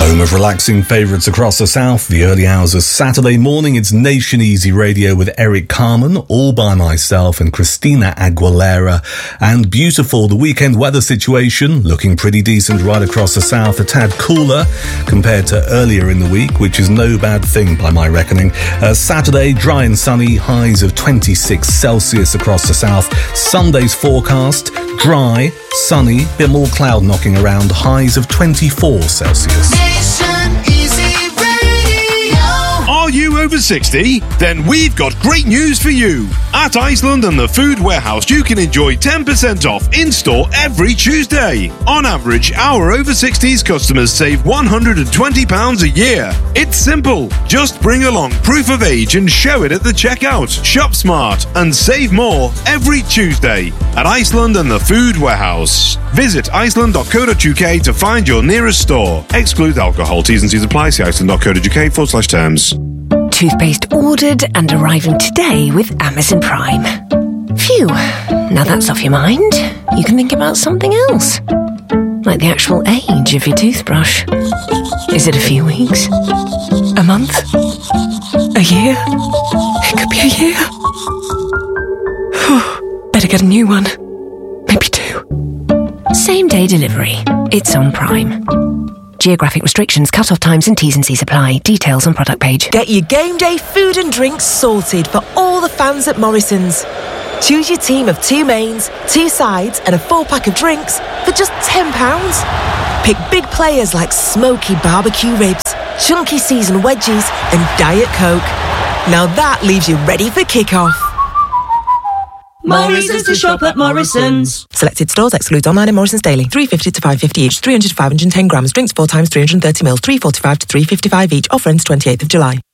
Home of relaxing favourites across the south, the early hours of Saturday morning. It's Nation Easy Radio with Eric Carmen, all by myself, and Christina Aguilera. And beautiful, the weekend weather situation, looking pretty decent right across the south. A tad cooler compared to earlier in the week, which is no bad thing by my reckoning. Saturday, dry and sunny, highs of 26 Celsius across the south. Sunday's forecast, dry, sunny, bit more cloud knocking around, highs of 24 Celsius. Are you over 60? Then we've got great news for you. At Iceland and the Food Warehouse, you can enjoy 10% off in-store every Tuesday. On average, our over 60s customers save £120 a year. It's simple. Just bring along proof of age and show it at the checkout. Shop smart and save more every Tuesday at Iceland and the Food Warehouse. Visit iceland.co.uk to find your nearest store. Exclude alcohol. T's and C's apply. See iceland.co.uk/terms. Toothpaste ordered and arriving today with Amazon Prime. Phew, now that's off your mind. You can think about something else. Like the actual age of your toothbrush. Is it a few weeks? A month? A year? It could be a year. Better get a new one. Maybe 2. Same day delivery. It's on Prime. Geographic restrictions, cut-off times and T's and C's apply. Details on product page. Get your game day food and drinks sorted for all the fans at Morrison's. Choose your team of 2 mains, 2 sides and a 4-pack of drinks for just £10. Pick big players like smoky barbecue ribs, chunky seasoned wedgies and Diet Coke. Now that leaves you ready for kick-off. More reasons to shop at Morrison's. Selected stores exclude online and Morrison's daily. 350 to 550 each, 300 to 510 grams. Drinks 4 times 330 ml, 345 to 355 each. Offer ends 28th of July.